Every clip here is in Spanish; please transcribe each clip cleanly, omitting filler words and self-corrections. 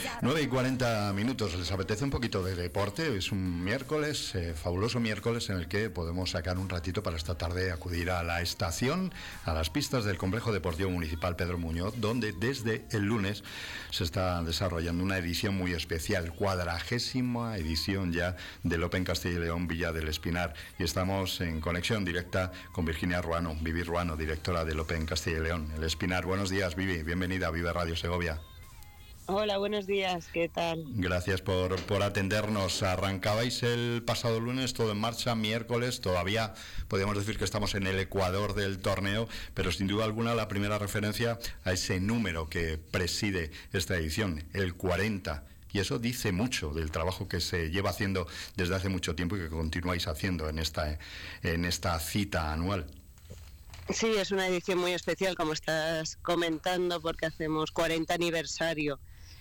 9:40. ¿Les apetece un poquito de deporte? Es un miércoles, fabuloso miércoles, en el que podemos sacar un ratito para esta tarde acudir a la estación, a las pistas del Complejo Deportivo Municipal Pedro Muñoz, donde desde el lunes se está desarrollando una edición muy especial, 40ª edición ya del Open Castilla y León Villa del Espinar. Y estamos en conexión directa con Virginia Ruano, Vivi Ruano, directora del Open Castilla y León, el Espinar. Buenos días, Vivi, bienvenida a Viva Radio Segovia. Hola, buenos días, ¿qué tal? Gracias por atendernos. Arrancabais el pasado lunes, todo en marcha, miércoles, todavía podemos decir que estamos en el ecuador del torneo, pero sin duda alguna la primera referencia a ese número que preside esta edición, el 40. Y eso dice mucho del trabajo que se lleva haciendo desde hace mucho tiempo y que continuáis haciendo en esta cita anual. Sí, es una edición muy especial, como estás comentando, porque hacemos 40 aniversario.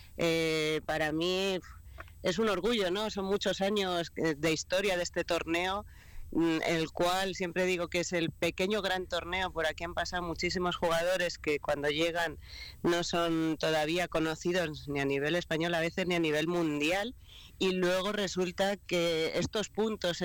Para mí es un orgullo, ¿no? Son muchos años de historia de este torneo, el cual siempre digo que es el pequeño gran torneo. Por aquí han pasado muchísimos jugadores que cuando llegan no son todavía conocidos ni a nivel español, a veces ni a nivel mundial, y luego resulta que estos puntos,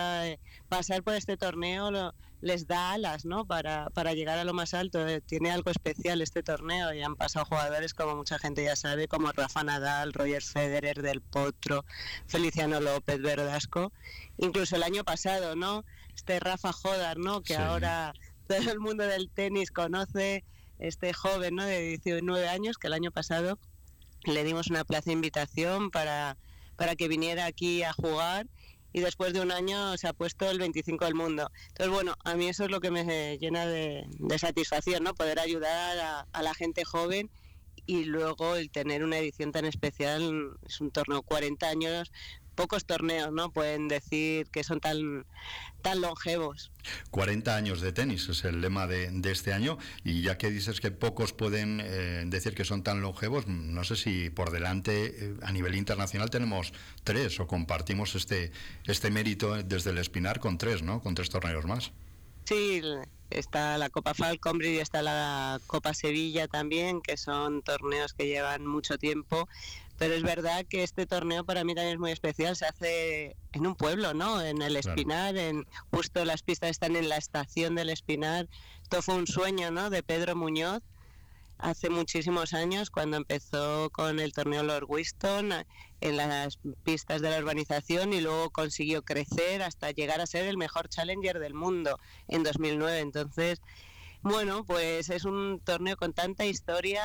pasar por este torneo les da alas, ¿no? Para llegar a lo más alto. Tiene algo especial este torneo, y han pasado jugadores, como mucha gente ya sabe, como Rafa Nadal, Roger Federer, Del Potro, Feliciano López, Verdasco, incluso el año pasado, ¿no? Rafa Jodar, ¿no? Que sí. Ahora todo el mundo del tenis conoce, este joven, ¿no? De 19 años, que el año pasado le dimos una plaza de invitación para que viniera aquí a jugar, y después de un año se ha puesto el 25 del mundo. Entonces, bueno, a mí eso es lo que me llena de satisfacción, ¿no? Poder ayudar a la gente joven, y luego el tener una edición tan especial. Es un torneo 40 años, pocos torneos, ¿no? Pueden decir que son tan longevos. 40 años de tenis es el lema de este año, y ya que dices que pocos pueden decir que son tan longevos, no sé si por delante a nivel internacional tenemos 3 o compartimos este mérito desde el Espinar con 3, ¿no? Con 3 torneos más. Sí, está la Copa Falconbridge y está la Copa Sevilla también, que son torneos que llevan mucho tiempo, pero es verdad que este torneo para mí también es muy especial. Se hace en un pueblo, ¿no? En el Espinar, claro. Justo las pistas están en la estación del Espinar. Esto fue un sueño, ¿no? De Pedro Muñoz hace muchísimos años, cuando empezó con el torneo Lord Winston en las pistas de la urbanización, y luego consiguió crecer hasta llegar a ser el mejor challenger del mundo en 2009. Entonces, bueno, pues es un torneo con tanta historia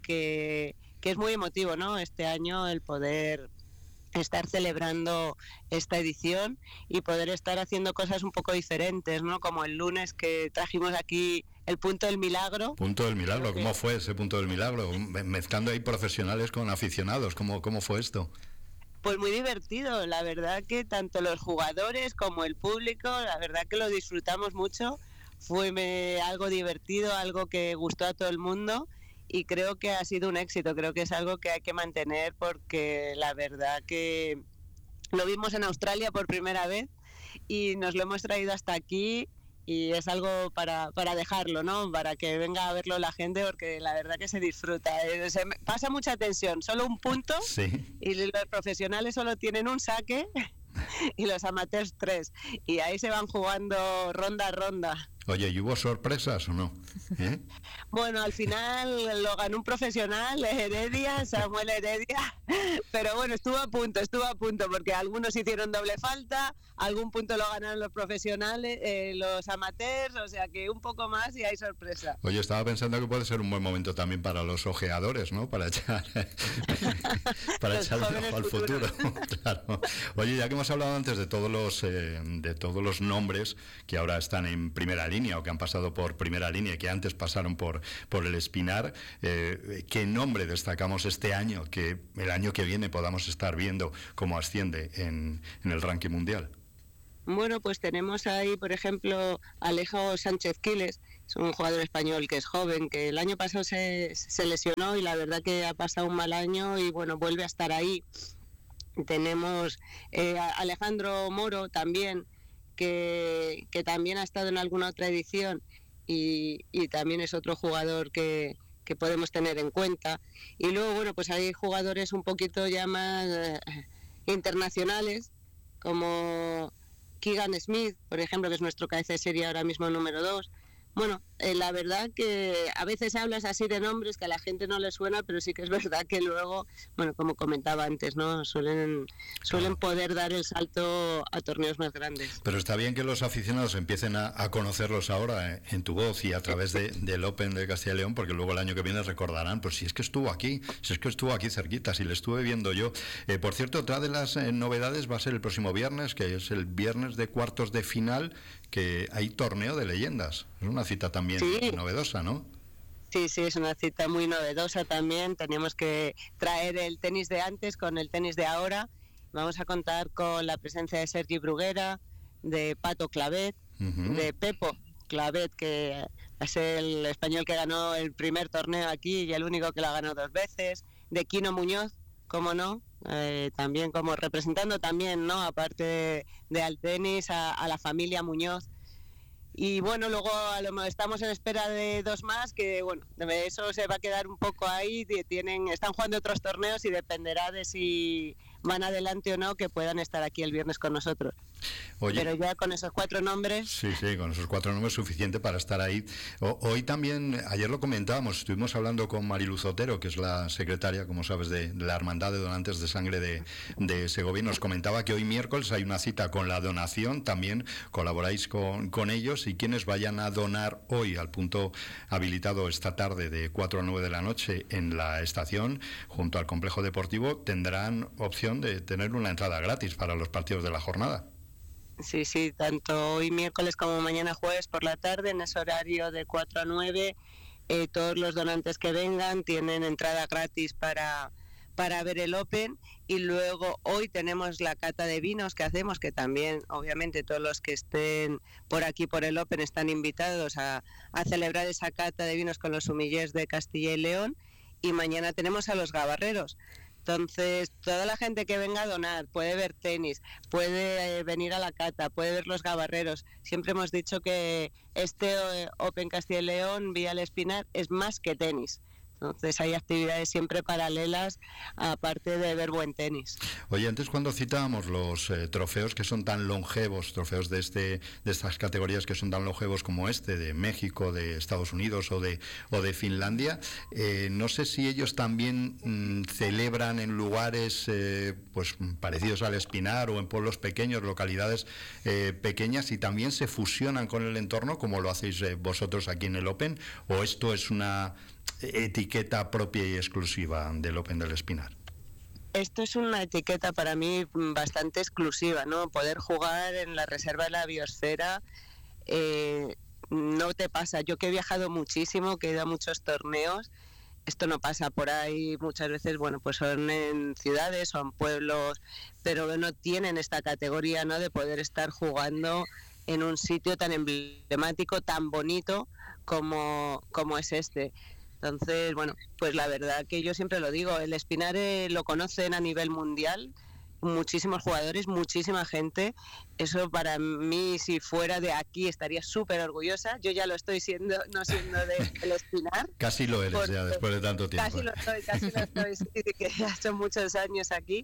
que es muy emotivo, ¿no? Este año el poder estar celebrando esta edición y poder estar haciendo cosas un poco diferentes, ¿no? Como el lunes que trajimos aquí el Punto del Milagro. Punto del Milagro, ¿cómo fue ese Punto del Milagro? Mezclando ahí profesionales con aficionados, ¿cómo fue esto? Pues muy divertido, la verdad que tanto los jugadores como el público, la verdad que lo disfrutamos mucho. Fue algo divertido, algo que gustó a todo el mundo, y creo que ha sido un éxito. Creo que es algo que hay que mantener, porque la verdad que lo vimos en Australia por primera vez y nos lo hemos traído hasta aquí, y es algo para dejarlo, ¿no? Para que venga a verlo la gente, porque la verdad que se disfruta. Se pasa mucha tensión, solo un punto, sí. Y los profesionales solo tienen un saque y los amateurs 3, y ahí se van jugando ronda a ronda. Oye, ¿y hubo sorpresas o no? Bueno, al final lo ganó un profesional, Samuel Heredia, pero bueno, estuvo a punto, porque algunos hicieron doble falta, algún punto lo ganaron los profesionales, los amateurs, o sea que un poco más y hay sorpresa. Oye, estaba pensando que puede ser un buen momento también para los ojeadores, ¿no? Para echar un ojo al futuro. Claro. Oye, ya que hemos hablado antes de todos los nombres que ahora están en primera línea, o que han pasado por primera línea, que antes pasaron por el Espinar, ¿qué nombre destacamos este año, que el año que viene podamos estar viendo cómo asciende en el ranking mundial? Bueno, pues tenemos ahí, por ejemplo, Alejo Sánchez Quiles. Es un jugador español que es joven, que el año pasado se lesionó, y la verdad que ha pasado un mal año, y bueno, vuelve a estar ahí. Tenemos Alejandro Moro también, que también ha estado en alguna otra edición, y también es otro jugador que que podemos tener en cuenta. Y luego, bueno, pues hay jugadores un poquito ya más internacionales, como Keegan Smith, por ejemplo, que es nuestro cabeza de serie ahora mismo número 2. Bueno, la verdad que a veces hablas así de nombres que a la gente no le suena, pero sí que es verdad que luego, bueno, como comentaba antes, ¿no? Suelen poder dar el salto a torneos más grandes. Pero está bien que los aficionados empiecen a conocerlos ahora en tu voz y a través del Open de Castilla y León, porque luego el año que viene recordarán, pues si es que estuvo aquí cerquita, si le estuve viendo yo. Por cierto, otra de las novedades va a ser el próximo viernes, que es el viernes de cuartos de final, que hay torneo de leyendas. Es una cita también novedosa, ¿no? Sí, es una cita muy novedosa también. Teníamos que traer el tenis de antes con el tenis de ahora. Vamos a contar con la presencia de Sergi Bruguera, de Pato Clavet, de Pepo Clavet, que es el español que ganó el primer torneo aquí y el único que lo ganó 2 veces, de Quino Muñoz, cómo no, también como representando también, ¿no? Aparte de al tenis, a la familia Muñoz. Y bueno, luego estamos en espera de 2 más, que bueno, eso se va a quedar un poco ahí, están jugando otros torneos y dependerá de si van adelante o no, que puedan estar aquí el viernes con nosotros. Oye, pero ya con esos 4 nombres... Sí, con esos 4 nombres es suficiente para estar ahí. Hoy también, ayer lo comentábamos, estuvimos hablando con Mariluz Otero, que es la secretaria, como sabes, de la Hermandad de Donantes de Sangre de Segovia. Nos comentaba que hoy miércoles hay una cita con la donación, también colaboráis con ellos, y quienes vayan a donar hoy al punto habilitado esta tarde de 4 a 9 de la noche en la estación, junto al complejo deportivo, tendrán opción de tener una entrada gratis para los partidos de la jornada. Sí, tanto hoy miércoles como mañana jueves por la tarde, en ese horario de 4 a 9, todos los donantes que vengan tienen entrada gratis para ver el Open. Y luego hoy tenemos la cata de vinos que hacemos, que también obviamente todos los que estén por aquí por el Open están invitados a celebrar esa cata de vinos con los sumillers de Castilla y León. Y mañana tenemos a los gabarreros. Entonces, toda la gente que venga a donar puede ver tenis, puede venir a la cata, puede ver los gabarreros. Siempre hemos dicho que este Open Castilla y León, Vía El Espinar, es más que tenis. Entonces hay actividades siempre paralelas, aparte de ver buen tenis. Oye, antes cuando citábamos los trofeos que son tan longevos, trofeos de estas categorías que son tan longevos como de México, de Estados Unidos o de Finlandia, no sé si ellos también celebran en lugares pues parecidos al Espinar o en pueblos pequeños, localidades pequeñas, y también se fusionan con el entorno como lo hacéis vosotros aquí en el Open, o esto es una etiqueta propia y exclusiva del Open del Espinar. Esto es una etiqueta para mí bastante exclusiva, ¿no? Poder jugar en la reserva de la biosfera no te pasa. Yo que he viajado muchísimo, que he ido a muchos torneos, esto no pasa por ahí. Muchas veces, bueno, pues son en ciudades, son pueblos, pero no tienen esta categoría, ¿no? De poder estar jugando en un sitio tan emblemático, tan bonito como es este. Entonces, bueno, pues la verdad que yo siempre lo digo, el Espinar lo conocen a nivel mundial, muchísimos jugadores, muchísima gente. Eso para mí, si fuera de aquí, estaría súper orgullosa. Yo ya lo estoy siendo, no siendo del Espinar. Casi lo eres ya, después de tanto tiempo. Casi lo estoy, sí, que ya son muchos años aquí.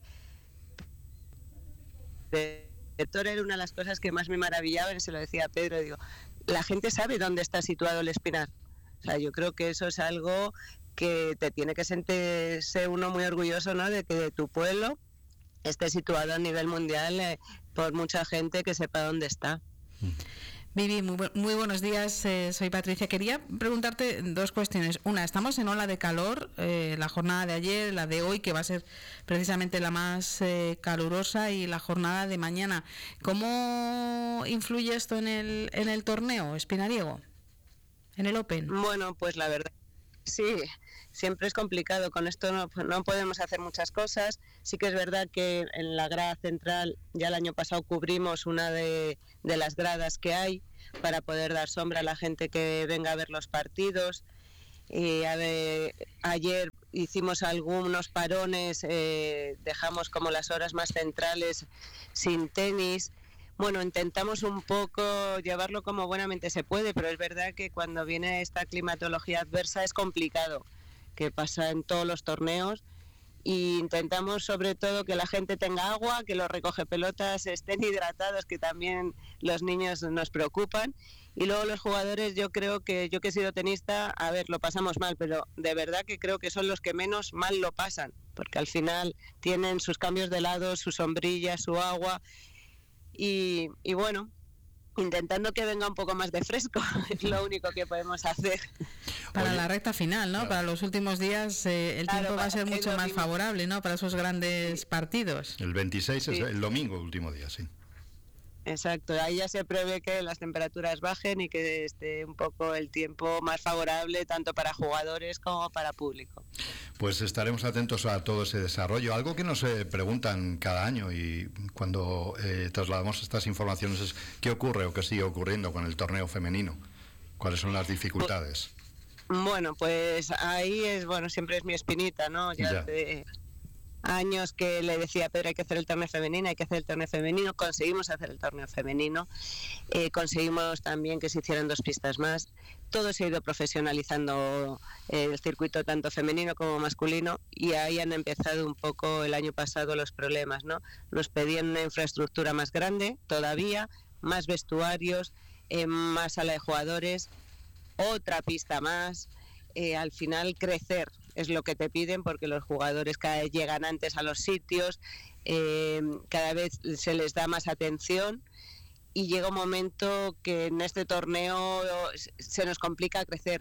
Héctor era una de las cosas que más me maravillaban, se lo decía a Pedro, digo, la gente sabe dónde está situado el Espinar. O sea, yo creo que eso es algo que te tiene que sentirse uno muy orgulloso, ¿no? De que de tu pueblo esté situado a nivel mundial por mucha gente que sepa dónde está. Vivi, muy buenos días, soy Patricia. Quería preguntarte 2 cuestiones. Una, estamos en ola de calor, la jornada de ayer, la de hoy, que va a ser precisamente la más calurosa, y la jornada de mañana. ¿Cómo influye esto en el torneo espinariego, en el Open? Bueno, pues la verdad, sí, siempre es complicado. Con esto no podemos hacer muchas cosas. Sí que es verdad que en la grada central ya el año pasado cubrimos una de las gradas que hay para poder dar sombra a la gente que venga a ver los partidos. Y ayer hicimos algunos parones, dejamos como las horas más centrales sin tenis. Bueno, intentamos un poco llevarlo como buenamente se puede, pero es verdad que cuando viene esta climatología adversa es complicado. que pasa en todos los torneos. Y intentamos sobre todo que la gente tenga agua, que los recogepelotas estén hidratados, que también los niños nos preocupan. Y luego los jugadores, yo creo que yo que he sido tenista, a ver, lo pasamos mal, pero de verdad que creo que son los que menos mal lo pasan, porque al final tienen sus cambios de lado, su sombrilla, su agua y bueno, intentando que venga un poco más de fresco, es lo único que podemos hacer. Para la recta final, ¿no? Claro. Para los últimos días el tiempo va a ser mucho más favorable, ¿no? Para esos grandes partidos. El 26 es el domingo, último día, sí. Exacto, ahí ya se prevé que las temperaturas bajen y que esté un poco el tiempo más favorable tanto para jugadores como para público. Pues estaremos atentos a todo ese desarrollo. Algo que nos preguntan cada año y cuando trasladamos estas informaciones es ¿qué ocurre o qué sigue ocurriendo con el torneo femenino? ¿Cuáles son las dificultades? Bueno, pues ahí siempre es mi espinita, ¿no? Ya. Hace años que le decía a Pedro, hay que hacer el torneo femenino, conseguimos hacer el torneo femenino, conseguimos también que se hicieran 2 pistas más, todo se ha ido profesionalizando el circuito tanto femenino como masculino y ahí han empezado un poco el año pasado los problemas, ¿no? Nos pedían una infraestructura más grande todavía, más vestuarios, más sala de jugadores, otra pista más, al final crecer es lo que te piden porque los jugadores cada vez llegan antes a los sitios, cada vez se les da más atención y llega un momento que en este torneo se nos complica crecer.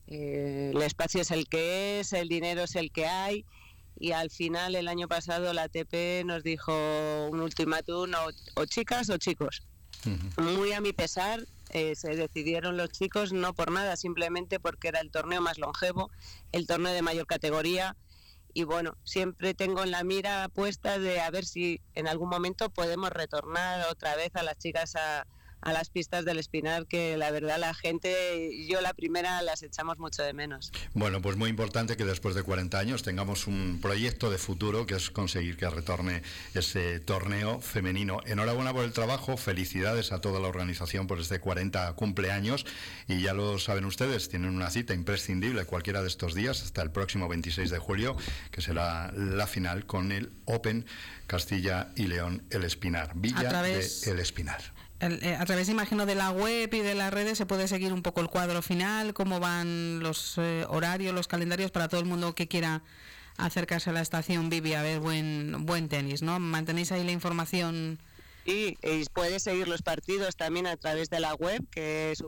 El espacio es el que es, el dinero es el que hay y al final el año pasado la ATP nos dijo un ultimátum, o chicas o chicos. Muy a mi pesar, se decidieron los chicos, no por nada, simplemente porque era el torneo más longevo, el torneo de mayor categoría y bueno, siempre tengo en la mira puesta de a ver si en algún momento podemos retornar otra vez a las chicas a las pistas del Espinar, que la verdad la gente, yo la primera, las echamos mucho de menos. Bueno, pues muy importante que después de 40 años tengamos un proyecto de futuro que es conseguir que retorne ese torneo femenino. Enhorabuena por el trabajo, felicidades a toda la organización por este 40 cumpleaños y ya lo saben ustedes, tienen una cita imprescindible cualquiera de estos días hasta el próximo 26 de julio, que será la final con el Open Castilla y León El Espinar, Villa de El Espinar. A través, imagino, de la web y de las redes se puede seguir un poco el cuadro final, cómo van los horarios, los calendarios para todo el mundo que quiera acercarse a la estación Vivi a ver buen tenis, ¿no? ¿Mantenéis ahí la información? Y puedes seguir los partidos también a través de la web, que es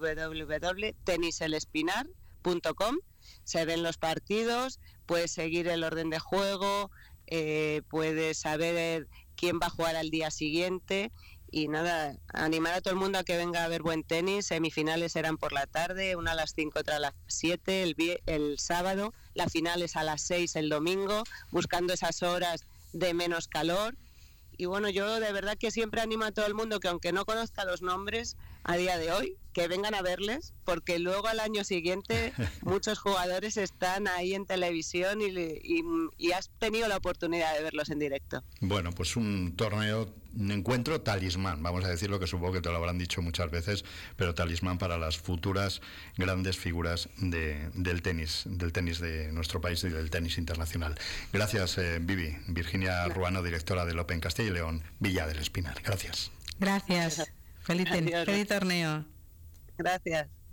www.teniselespinар.com. Se ven los partidos, puedes seguir el orden de juego, puedes saber quién va a jugar al día siguiente. Y nada, animar a todo el mundo a que venga a ver buen tenis. Semifinales serán por la tarde, una a las 5, otra a las 7 el sábado. La final es a las 6 el domingo, buscando esas horas de menos calor. Y bueno, yo de verdad que siempre animo a todo el mundo que aunque no conozca los nombres a día de hoy, que vengan a verles, porque luego al año siguiente muchos jugadores están ahí en televisión y has tenido la oportunidad de verlos en directo. Bueno, pues un encuentro talismán, vamos a decirlo, que supongo que te lo habrán dicho muchas veces, pero talismán para las futuras grandes figuras del tenis de nuestro país y del tenis internacional. Gracias, Vivi. Virginia Ruano, directora del Open Castilla y León, Villa del Espinar. Gracias. Gracias. Feliz torneo. Gracias.